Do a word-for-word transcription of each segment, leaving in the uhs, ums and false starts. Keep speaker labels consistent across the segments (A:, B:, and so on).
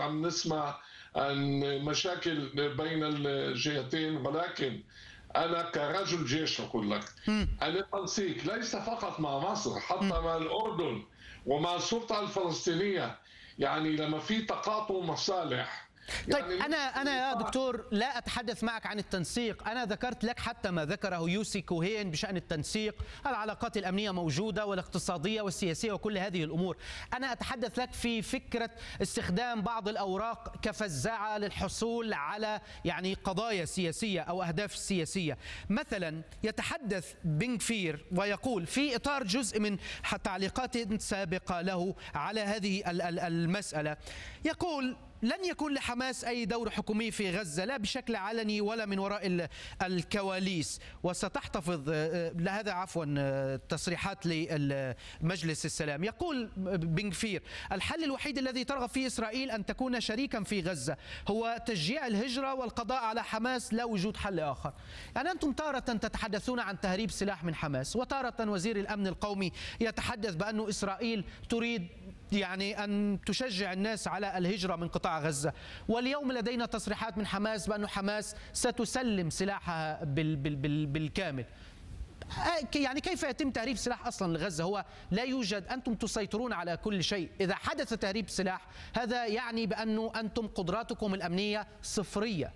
A: عم نسمع عن مشاكل بين الجهتين، ولكن أنا كرجل جيش أقول لك أن التنسيق ليس فقط مع مصر، حتى مع الأردن ومع السلطة الفلسطينية. يعني لما في تقاطع مصالح.
B: طيب يعني أنا أنا يا دكتور لا أتحدث معك عن التنسيق، أنا ذكرت لك حتى ما ذكره يوسي كوهين بشأن التنسيق، العلاقات الأمنية موجودة والاقتصادية والسياسية وكل هذه الأمور. أنا أتحدث لك في فكرة استخدام بعض الأوراق كفزاعة للحصول على يعني قضايا سياسية أو أهداف سياسية. مثلا يتحدث بن غفير ويقول في إطار جزء من تعليقات سابقة له على هذه المسألة، يقول لن يكون لحماس أي دور حكومي في غزة، لا بشكل علني ولا من وراء الكواليس، وستحتفظ لهذا عفوا تصريحات لمجلس السلام. يقول بن غفير الحل الوحيد الذي ترغب فيه إسرائيل أن تكون شريكا في غزة هو تشجيع الهجرة والقضاء على حماس، لا وجود حل آخر. يعني أنتم تارة تتحدثون عن تهريب سلاح من حماس، وتارة وزير الأمن القومي يتحدث بأن إسرائيل تريد يعني أن تشجع الناس على الهجرة من قطاع غزة، واليوم لدينا تصريحات من حماس بأن حماس ستسلم سلاحها بال بال بال بالكامل. يعني كيف يتم تهريب سلاح أصلا لغزة؟ هو لا يوجد، أنتم تسيطرون على كل شيء. إذا حدث تهريب سلاح هذا يعني بأنه أنتم قدراتكم الأمنية صفرية.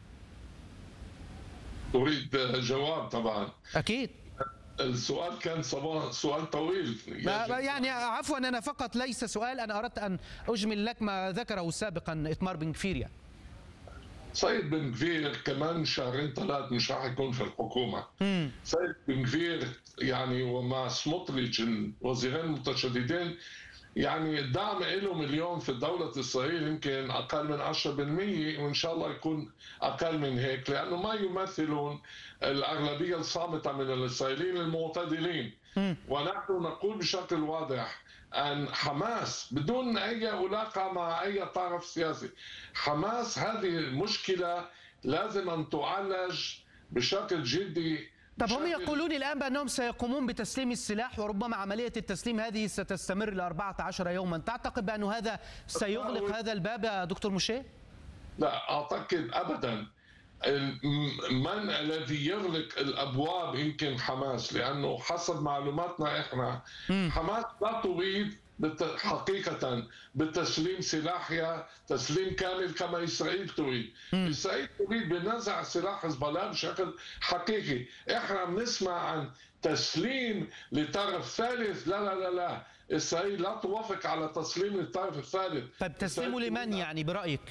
A: أريد جواب طبعا.
B: أكيد.
A: السؤال كان سؤال طويل
B: يعني عفوا أنا فقط ليس سؤال، أنا أردت أن أجمل لك ما ذكره سابقا إتمار بن غفير.
A: سيد بن غفير كمان شهرين ثلاث مش راح يكون في الحكومة. مم. سيد بن غفير يعني ومع سموتريتش الوزيرين المتشددين يعني الدعم لهم اليوم في دولة إسرائيل يمكن أقل من عشرة بالمئة، وإن شاء الله يكون أقل من هيك، لأنه ما يمثلون الأغلبية الصامتة من الإسرائيليين المعتدلين. ونحن نقول بشكل واضح أن حماس بدون أي علاقة مع أي طرف سياسي، حماس هذه المشكلة لازم أن تعالج بشكل جدي.
B: طب هم يقولون الآن بأنهم سيقومون بتسليم السلاح، وربما عملية التسليم هذه ستستمر ل أربعة عشر يوما. تعتقد بأن هذا سيغلق هذا الباب يا دكتور موشيه؟
A: لا أعتقد أبدا. من الذي يغلق الأبواب يمكن حماس، لأنه حسب معلوماتنا إحنا حماس لا تريد حقيقة بتسليم سلاحها تسليم كامل كما إسرائيل تريد. إسرائيل تريد بنزع سلاح حزب الله بشكل حقيقي. إحنا بنسمع عن تسليم لطرف ثالث، لا لا لا لا، إسرائيل لا توافق على تسليم للطرف الثالث.
B: طيب تسليمه لمن يعني برأيك؟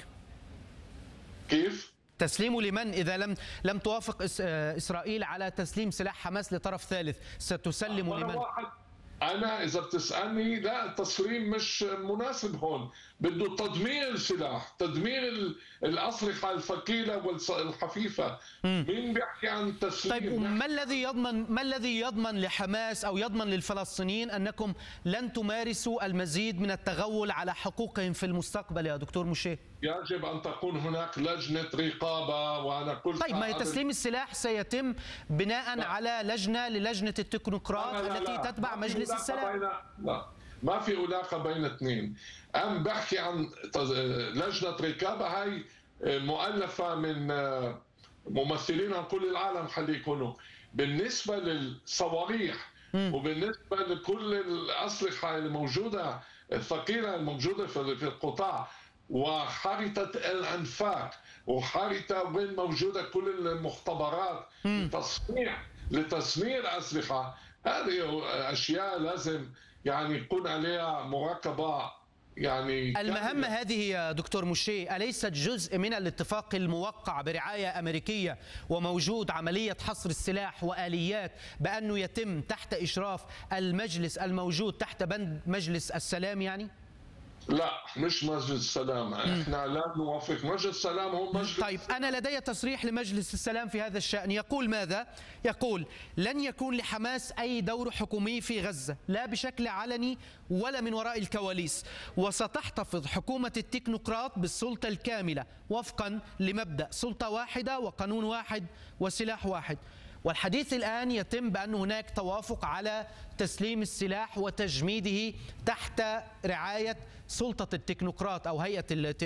A: كيف؟
B: تسليمه لمن إذا لم لم توافق إسرائيل على تسليم سلاح حماس لطرف ثالث؟ ستسلم لمن؟
A: أنا إذا بتسألني لا، التسليم مش مناسب هون، بده تدمير السلاح، تدمير الأسلحة الثقيلة والخفيفة. مين بيحكي عن تسليم؟
B: طيب ما الذي يضمن ما الذي يضمن لحماس أو يضمن للفلسطينيين أنكم لن تمارسوا المزيد من التغول على حقوقهم في المستقبل يا دكتور موشيه؟
A: يجب أن تكون هناك لجنة رقابة. وأنا قلت
B: طيب ما تسليم السلاح سيتم بناء لا. على لجنة للجنة التكنوقراط لا لا لا التي لا. تتبع مجلس السلام.
A: لا ما في علاقة بين اثنين. أم بحكي عن لجنة رقابة هاي مؤلفة من ممثلين عن كل العالم خلي يكونوا. بالنسبة للصواريخ وبالنسبة لكل الأسلحة الموجودة الثقيلة الموجودة في القطاع وخارطة الأنفاق وخارطة وين موجودة كل المختبرات لتصنيع لتصنيع أسلحة، هذه أشياء لازم يعني يكون عليها مراقبة. يعني
B: المهمة هذه يا دكتور موشيه أليست جزء من الاتفاق الموقع برعاية أمريكية وموجود عملية حصر السلاح وآليات بأنه يتم تحت إشراف المجلس الموجود تحت بند مجلس السلام؟ يعني
A: لا مش مجلس السلام، احنا لا نوافق. مجلس السلام هو مجلس.
B: طيب انا لدي تصريح لمجلس السلام في هذا الشأن، يقول ماذا؟ يقول لن يكون لحماس اي دور حكومي في غزة، لا بشكل علني ولا من وراء الكواليس، وستحتفظ حكومة التكنوقراط بالسلطة الكاملة وفقا لمبدأ سلطة واحدة وقانون واحد وسلاح واحد. والحديث الآن يتم بأن هناك توافق على تسليم السلاح وتجميده تحت رعاية سلطة التكنوقراط أو هيئة